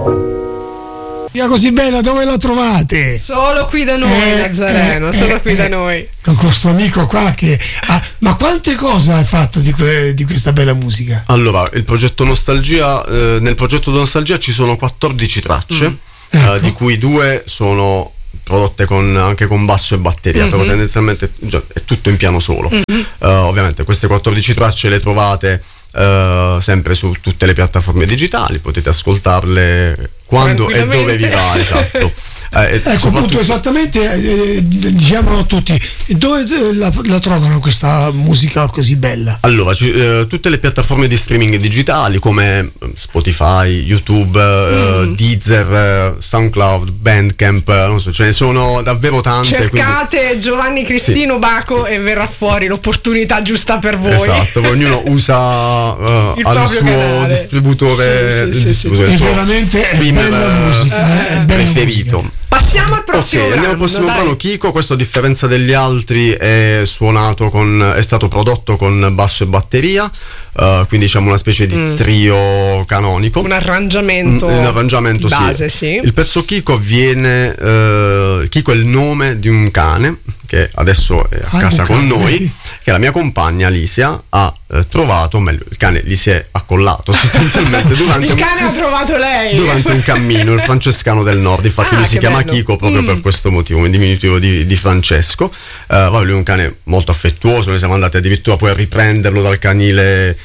Così bella, dove la trovate? Solo qui da noi, Nazareno, solo qui da noi. Con questo amico qua che ma quante cose hai fatto di questa bella musica? Allora, il progetto Nostalgia, nel progetto Nostalgia ci sono 14 tracce, Ecco. di cui 2 sono prodotte anche con basso e batteria, però tendenzialmente è tutto in piano solo. Ovviamente queste 14 tracce le trovate sempre su tutte le piattaforme digitali, potete ascoltarle quando e dove vi va, esatto. Ecco, appunto, esattamente, diciamolo a tutti, dove la trovano questa musica così bella? Allora, tutte le piattaforme di streaming digitali come Spotify, YouTube, Deezer, SoundCloud, Bandcamp, non so, ce ne sono davvero tante. Cercate quindi Giovanni Cristino Baco e verrà fuori l'opportunità giusta per voi. Esatto, ognuno usa al suo canale. Distributore, È veramente streamer bella musica, preferito. Musica. Passiamo al prossimo brano. Andiamo al prossimo brano. Kiko, questo a differenza degli altri è stato prodotto con basso e batteria, quindi diciamo una specie di trio canonico. Un arrangiamento base, sì. Il pezzo Kiko Kiko è il nome di un cane che adesso è a casa con noi, che la mia compagna Alicia ha trovato, meglio, il cane gli si è accollato sostanzialmente durante il cane ha trovato lei durante un cammino, il francescano del nord, infatti lui si chiama Kiko proprio per questo motivo, in diminutivo di Francesco. Lui è un cane molto affettuoso, noi siamo andati addirittura poi a riprenderlo dal canile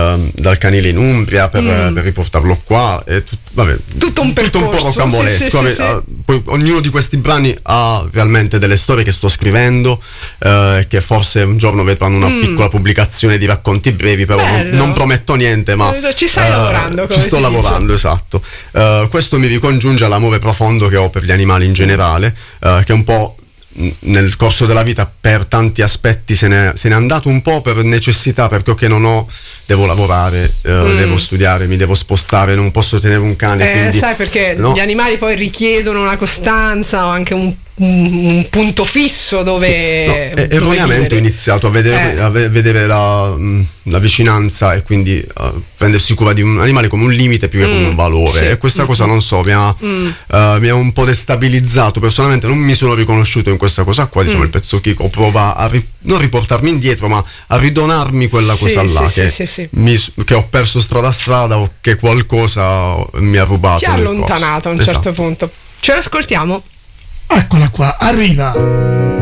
in Umbria per riportarlo qua, tutto un percorso, tutto un po' rocambolesco. Sì. Poi ognuno di questi brani ha realmente delle storie che sto scrivendo, che forse un giorno vedranno una piccola pubblicazione di racconti brevi, però non prometto niente, ma ci stai lavorando, ci sto lavorando, esatto. Questo mi ricongiunge all'amore profondo che ho per gli animali in generale, che un po' nel corso della vita per tanti aspetti se ne è andato un po' per necessità, perché devo lavorare, devo studiare, mi devo spostare, non posso tenere un cane, quindi, sai, perché gli animali poi richiedono una costanza o anche un punto fisso dove erroneamente ho iniziato a vedere la vicinanza e quindi prendersi cura di un animale come un limite più che come un valore, e questa cosa non so, mi ha un po' destabilizzato personalmente, non mi sono riconosciuto in questa cosa qua, diciamo. Il pezzo Kiko prova a non riportarmi indietro, ma a ridonarmi quella cosa là che ho perso strada a strada, o che qualcosa mi ha rubato, ti ha allontanato a un certo punto. Ce l'ascoltiamo? Eccola qua, arriva.